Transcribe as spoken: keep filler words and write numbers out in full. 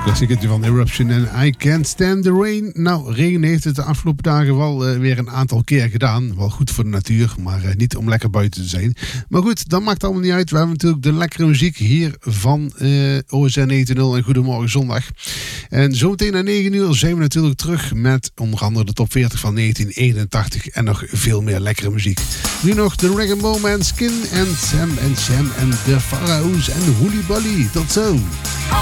Klassieketje van Eruption en I Can't Stand the Rain. Nou, regen heeft het de afgelopen dagen wel uh, weer een aantal keer gedaan. Wel goed voor de natuur, maar uh, niet om lekker buiten te zijn. Maar goed, dat maakt allemaal niet uit. We hebben natuurlijk de lekkere muziek hier van uh, O S N negentien en Goedemorgen Zondag. En zometeen na negen uur zijn we natuurlijk terug met onder andere de top veertig van negentien eenentachtig en nog veel meer lekkere muziek. Nu nog de Rag and Bone Man, Skin en Sam en Sam en de Pharaohs en Woolly Bully. Tot zo!